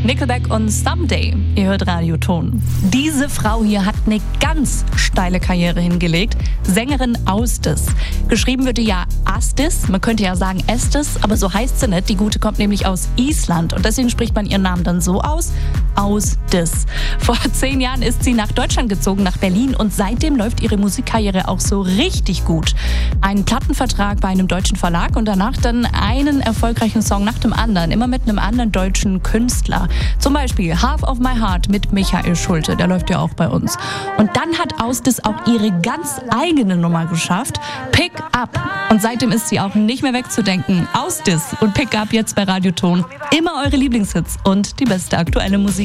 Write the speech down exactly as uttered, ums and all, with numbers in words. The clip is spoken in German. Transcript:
Nickelback und Someday. Ihr hört Radioton. Diese Frau hier hat eine ganz steile Karriere hingelegt. Sängerin Ausdis. Geschrieben wird die ja Astis, man könnte ja sagen Estes, aber so heißt sie nicht. Die Gute kommt nämlich aus Island und deswegen spricht man ihren Namen dann so aus, Ausdis. Vor zehn Jahren ist sie nach Deutschland gezogen, nach Berlin, und seitdem läuft ihre Musikkarriere auch so richtig gut. Ein Plattenvertrag bei einem deutschen Verlag und danach dann einen erfolgreichen Song nach dem anderen, immer mit einem anderen deutschen Künstler. Zum Beispiel Half of My Heart mit Michael Schulte, der läuft ja auch bei uns. Und dann hat Ausdis auch ihre ganz eigene Nummer geschafft, Pick Up. Und seitdem ist sie auch nicht mehr wegzudenken. Ausdis und Pick Up jetzt bei Radioton. Immer eure Lieblingshits und die beste aktuelle Musik.